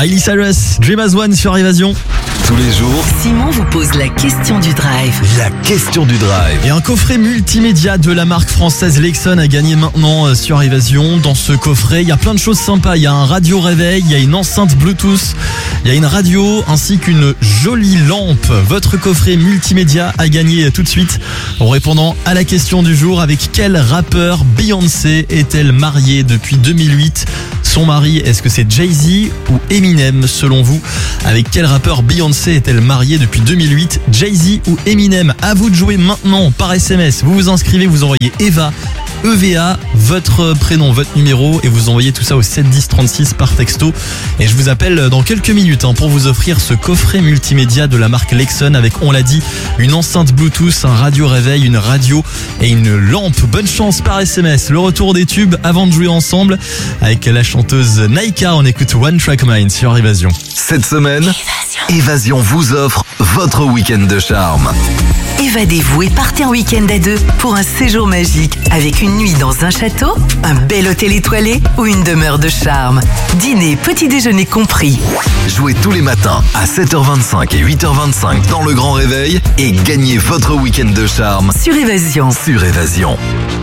Miley Cyrus, Dream as One sur Évasion. Tous les jours, Simon vous pose la question du drive. la question du drive. Et un coffret multimédia de la marque française Lexon a gagné maintenant sur Évasion. Dans ce coffret, il y a plein de choses sympas. Il y a un radio réveil, il y a une enceinte Bluetooth, il y a une radio ainsi qu'une jolie lampe. Votre coffret multimédia a gagné tout de suite en répondant à la question du jour. Avec quel rappeur Beyoncé est-elle mariée depuis 2008 ? Son mari, est-ce que c'est Jay-Z ou Eminem selon vous ? Avec quel rappeur Beyoncé est-elle mariée depuis 2008 ? Jay-Z ou Eminem ? À vous de jouer maintenant par SMS. Vous vous inscrivez, vous envoyez EVA, votre prénom, votre numéro et vous envoyez tout ça au 7 10 36 par texto. Et je vous appelle dans quelques minutes pour vous offrir ce coffret multimédia de la marque Lexon avec, on l'a dit, une enceinte Bluetooth, un radio réveil, une radio et une lampe. Bonne chance par SMS. Le retour des tubes avant de jouer ensemble avec la chanteuse Naika. On écoute One Track Mind sur Évasion. Cette semaine, Évasion vous offre votre week-end de charme. Évadez-vous et partez en week-end à deux pour un séjour magique avec une nuit dans un château, un bel hôtel étoilé ou une demeure de charme. Dîner, petit déjeuner compris. Jouez tous les matins à 7h25 et 8h25 dans le Grand Réveil et gagnez votre week-end de charme Sur Évasion. sur Évasion.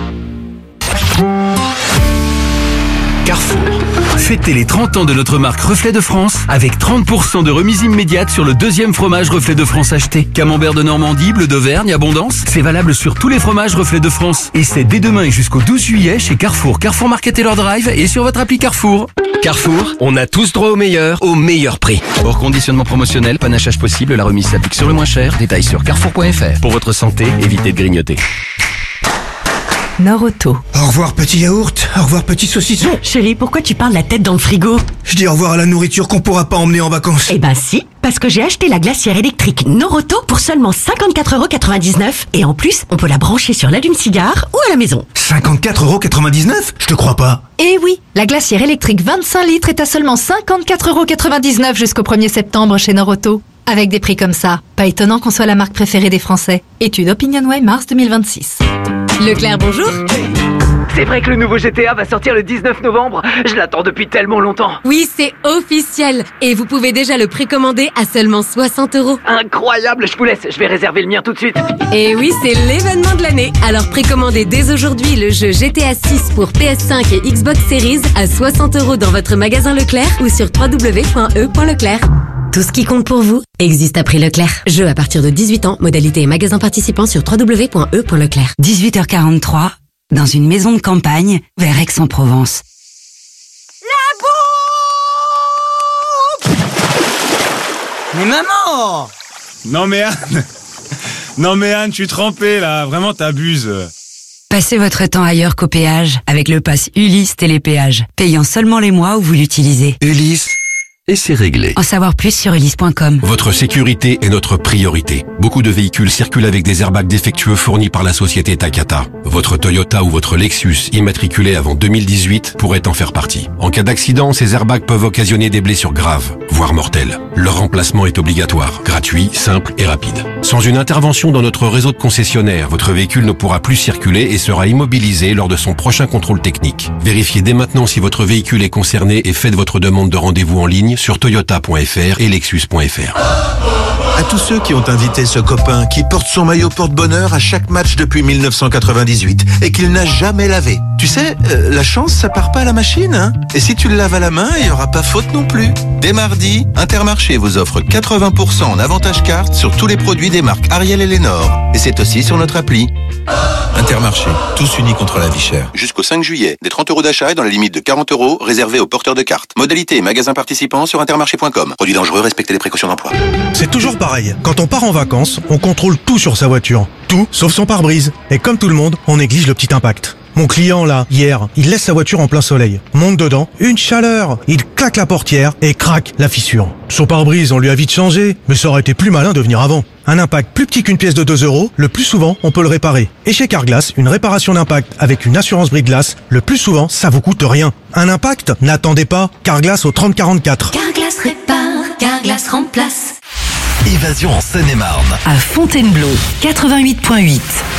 Carrefour. Fêtez les 30 ans de notre marque Reflet de France avec 30% de remise immédiate sur le deuxième fromage Reflet de France acheté. Camembert de Normandie, bleu d'Auvergne, Abondance. C'est valable sur tous les fromages Reflet de France. Et c'est dès demain et jusqu'au 12 juillet chez Carrefour, Carrefour Market et leur drive et sur votre appli Carrefour. Carrefour, on a tous droit au meilleur prix. Hors conditionnement promotionnel, panachage possible, la remise s'applique sur le moins cher. Détails sur carrefour.fr. Pour votre santé, évitez de grignoter. Nord-Auto. Au revoir petit yaourt, au revoir petit saucisson. Chérie, pourquoi tu parles la tête dans le frigo? Je dis au revoir à la nourriture qu'on pourra pas emmener en vacances. Eh ben si, parce que j'ai acheté la glacière électrique Noroto pour seulement 54,99€. Et en plus, on peut la brancher sur l'allume-cigare ou à la maison. 54,99€? Je te crois pas. Eh oui, la glacière électrique 25 litres est à seulement 54,99€ jusqu'au 1er septembre chez Noroto. Avec des prix comme ça, pas étonnant qu'on soit la marque préférée des Français. Étude OpinionWay mars 2026. Leclerc, bonjour. C'est vrai que le nouveau GTA va sortir le 19 novembre. Je l'attends depuis tellement longtemps. Oui, c'est officiel. Et vous pouvez déjà le précommander à seulement 60€. Incroyable, je vous laisse, je vais réserver le mien tout de suite. Et oui, c'est l'événement de l'année. Alors précommandez dès aujourd'hui le jeu GTA 6 pour PS5 et Xbox Series à 60€ dans votre magasin Leclerc ou sur www.e.leclerc. Tout ce qui compte pour vous existe à prix Leclerc. Jeu à partir de 18 ans, modalité et magasin participant sur www.e.leclerc. 18h43, dans une maison de campagne, vers Aix-en-Provence. Mais maman! Non mais Anne, je suis trempé là, vraiment t'abuses. Passez votre temps ailleurs qu'au péage avec le pass Ulysse Télépéage, payant seulement les mois où vous l'utilisez. Ulysse, et c'est réglé. En savoir plus sur ulysse.com. Votre sécurité est notre priorité. Beaucoup de véhicules circulent avec des airbags défectueux fournis par la société Takata. Votre Toyota ou votre Lexus immatriculé avant 2018 pourrait en faire partie. En cas d'accident, ces airbags peuvent occasionner des blessures graves, voire mortelles. Leur remplacement est obligatoire, gratuit, simple et rapide. Sans une intervention dans notre réseau de concessionnaires, votre véhicule ne pourra plus circuler et sera immobilisé lors de son prochain contrôle technique. Vérifiez dès maintenant si votre véhicule est concerné et faites votre demande de rendez-vous en ligne sur toyota.fr et lexus.fr. À tous ceux qui ont invité ce copain qui porte son maillot porte-bonheur à chaque match depuis 1998 et qu'il n'a jamais lavé. Tu sais, la chance, ça part pas à la machine, hein. Et si tu le laves à la main, il y aura pas faute non plus. Dès mardi, Intermarché vous offre 80% en avantage carte sur tous les produits des marques Ariel et Lénore. Et c'est aussi sur notre appli. Intermarché, tous unis contre la vie chère. Jusqu'au 5 juillet, des 30€ d'achat et dans la limite de 40€ réservés aux porteurs de cartes. Modalité et magasins participants sur intermarché.com. Produits dangereux, respectez les précautions d'emploi. C'est toujours pareil. Quand on part en vacances, on contrôle tout sur sa voiture. Tout, sauf son pare-brise. Et comme tout le monde, on néglige le petit impact. Mon client là, hier, il laisse sa voiture en plein soleil. Monte dedans, une chaleur. Il claque la portière et craque la fissure. Son pare-brise, on lui a vite changé, mais ça aurait été plus malin de venir avant. Un impact plus petit qu'une pièce de 2€, le plus souvent, on peut le réparer. Et chez Carglass, une réparation d'impact avec une assurance brise-glace, le plus souvent, ça vous coûte rien. Un impact? N'attendez pas. Carglass au 3044. Carglass répare, Carglass remplace. Évasion en Seine-et-Marne. À Fontainebleau, 88.8.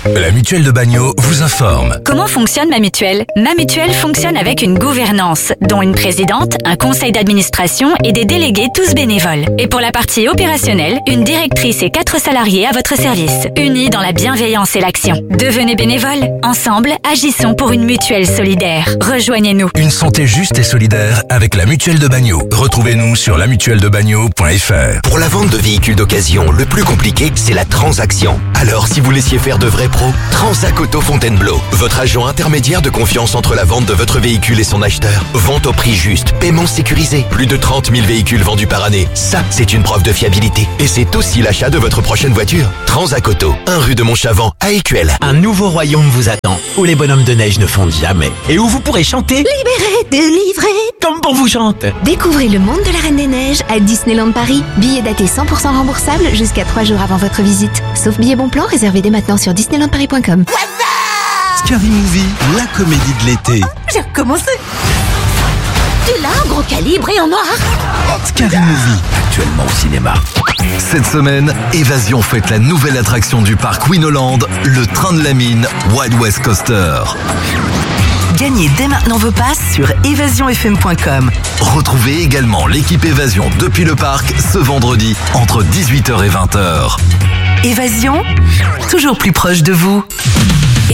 La mutuelle de Bagnols vous informe. Comment fonctionne ma mutuelle? Ma mutuelle fonctionne avec une gouvernance, dont une présidente, un conseil d'administration et des délégués tous bénévoles. Et pour la partie opérationnelle, une directrice et 4 salariés à votre service, unis dans la bienveillance et l'action. Devenez bénévole. Ensemble, agissons pour une mutuelle solidaire. Rejoignez-nous. Une santé juste et solidaire avec la mutuelle de Bagnols. Retrouvez-nous sur lamutueledebagnols.fr. Pour la vente de véhicules d'occasion, le plus compliqué, c'est la transaction. Alors, si vous laissiez faire de vrais pros, Transac Auto Fontainebleau, votre agent intermédiaire de confiance entre la vente de votre véhicule et son acheteur. Vente au prix juste, paiement sécurisé, plus de 30 000 véhicules vendus par année. Ça, c'est une preuve de fiabilité. Et c'est aussi l'achat de votre prochaine voiture. Transac Auto, 1 rue de Montchavant à Écuelle. Un nouveau royaume vous attend, où les bonhommes de neige ne fondent jamais. Et où vous pourrez chanter Libéré, délivré, comme on vous chante. Découvrez le monde de la Reine des Neiges à Disneyland Paris. Billets datés 100% remboursables jusqu'à 3 jours avant votre visite. Sauf billets bon plan, réservez dès maintenant sur disneylandparis.com. Scary Movie, la comédie de l'été. J'ai recommencé. Tu l'as, un gros calibre et en noir. Scary Movie, actuellement au cinéma. Cette semaine, Évasion fête la nouvelle attraction du parc Winoland, le train de la mine Wild West Coaster. Gagnez dès maintenant vos passes sur évasionfm.com. Retrouvez également l'équipe Évasion depuis le parc ce vendredi entre 18h et 20h. Évasion, toujours plus proche de vous.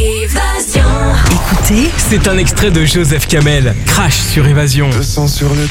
Évasion. Écoutez, c'est un extrait de Joseph Kamel, Crash sur Évasion. Le sang sur le